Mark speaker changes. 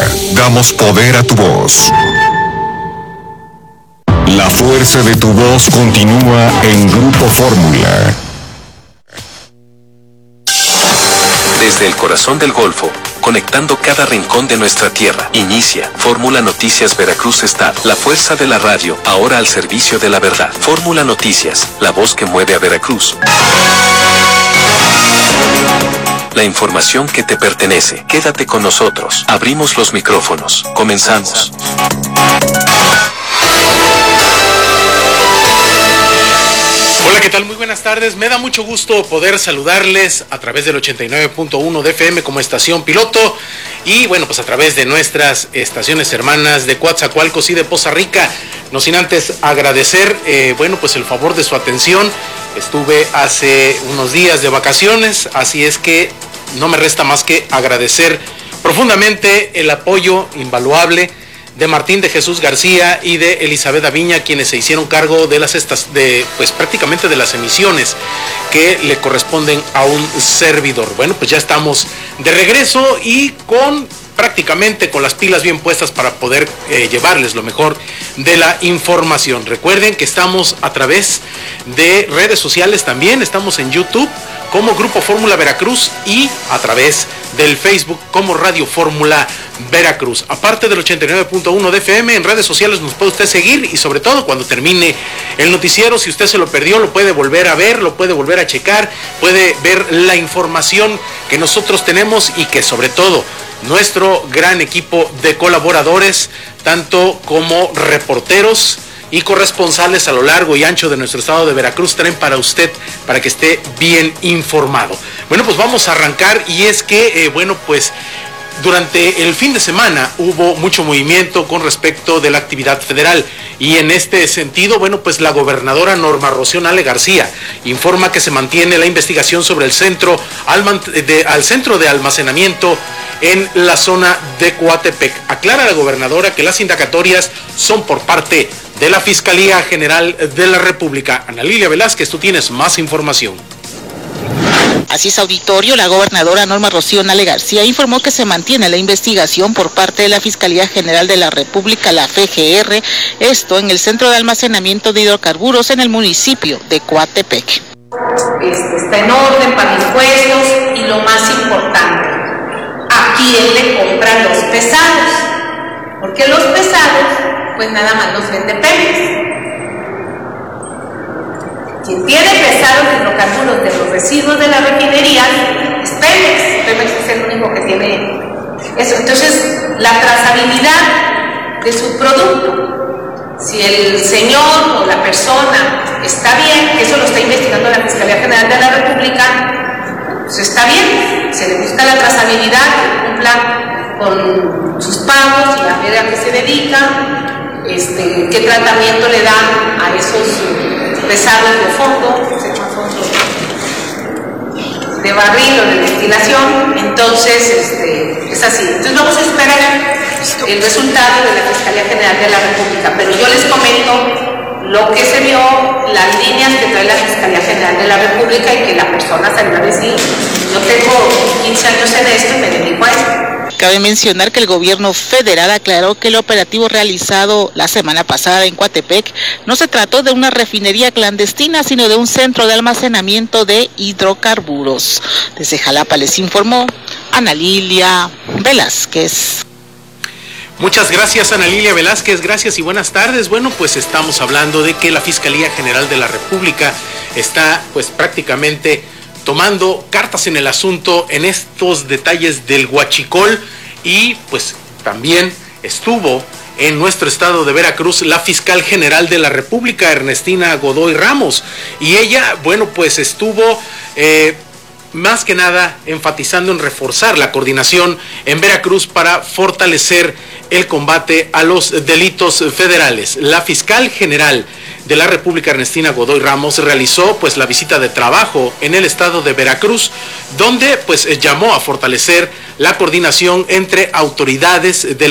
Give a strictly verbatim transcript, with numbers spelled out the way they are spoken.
Speaker 1: damos poder a tu voz. La fuerza de tu voz continúa en Grupo Fórmula.
Speaker 2: Desde el corazón del Golfo, conectando cada rincón de nuestra tierra, inicia Fórmula Noticias Veracruz Estado, la fuerza de la radio, ahora al servicio de la verdad. Fórmula Noticias, la voz que mueve a Veracruz. La información que te pertenece. Quédate con nosotros. Abrimos los micrófonos. Comenzamos.
Speaker 3: Hola, ¿qué tal? Muy buenas tardes. Me da mucho gusto poder saludarles a través del ochenta y nueve punto uno de F M como estación piloto y bueno, pues a través de nuestras estaciones hermanas de Coatzacoalcos y de Poza Rica. No sin antes agradecer, eh, bueno, pues el favor de su atención. Estuve hace unos días de vacaciones, así es que no me resta más que agradecer profundamente el apoyo invaluable de Martín de Jesús García y de Elizabeth Aviña, quienes se hicieron cargo de las estas, de, pues prácticamente de las emisiones que le corresponden a un servidor. Bueno, pues ya estamos de regreso y con prácticamente con las pilas bien puestas para poder eh, llevarles lo mejor de la información. Recuerden que estamos a través de redes sociales también, estamos en YouTube como Grupo Fórmula Veracruz y a través del Facebook como Radio Fórmula Veracruz. Aparte del ochenta y nueve punto uno de F M, en redes sociales nos puede usted seguir y sobre todo cuando termine el noticiero, si usted se lo perdió, lo puede volver a ver, lo puede volver a checar, puede ver la información que nosotros tenemos y que sobre todo nuestro gran equipo de colaboradores, tanto como reporteros y corresponsales a lo largo y ancho de nuestro estado de Veracruz, traen para usted, para que esté bien informado. Bueno, pues vamos a arrancar y es que, eh, bueno, pues durante el fin de semana hubo mucho movimiento con respecto de la actividad federal y en este sentido, bueno, pues la gobernadora Norma Rocío Nale García informa que se mantiene la investigación sobre el centro, de, al centro de almacenamiento en la zona de Coatepec. Aclara la gobernadora que las indagatorias son por parte de la Fiscalía General de la República. Ana Lilia Velázquez, tú tienes más información.
Speaker 4: Así es, auditorio, la gobernadora Norma Rocío Nale García informó que se mantiene la investigación por parte de la Fiscalía General de la República, la F G R, esto en el Centro de Almacenamiento de Hidrocarburos en el municipio de Coatepec.
Speaker 5: Este, está en orden para impuestos y lo más importante, ¿a quién le compran los pesados? Porque los pesados, pues nada más los vende Pemex. Quien tiene pesados hidrocarburos de los residuos de la refinería es Pemex. Pemex es el único que tiene eso. Entonces, la trazabilidad de su producto, si el señor o la persona está bien, que eso lo está investigando la Fiscalía General de la República, pues está bien, se le busca la trazabilidad, que cumpla con sus pagos y a ver a qué se dedica, este, qué tratamiento le dan a esos pesados de fondo, de barril o de destilación. Entonces, este, es así. Entonces vamos a esperar el resultado de la Fiscalía General de la República, pero yo les comento lo que se vio, las líneas que trae la Fiscalía General de la República y que la persona salió a decir, yo tengo quince años en esto y me dedico a esto.
Speaker 4: Cabe mencionar que el gobierno federal aclaró que el operativo realizado la semana pasada en Coatepec no se trató de una refinería clandestina, sino de un centro de almacenamiento de hidrocarburos. Desde Jalapa les informó Ana Lilia Velázquez.
Speaker 3: Muchas gracias, Ana Lilia Velázquez, gracias y buenas tardes. Bueno, pues estamos hablando de que la Fiscalía General de la República está pues prácticamente tomando cartas en el asunto en estos detalles del huachicol y pues también estuvo en nuestro estado de Veracruz la fiscal general de la República, Ernestina Godoy Ramos, y ella, bueno, pues estuvo eh, más que nada enfatizando en reforzar la coordinación en Veracruz para fortalecer el combate a los delitos federales. La fiscal general de la República, Ernestina Godoy Ramos, realizó pues la visita de trabajo en el estado de Veracruz, donde pues llamó a fortalecer la coordinación entre autoridades del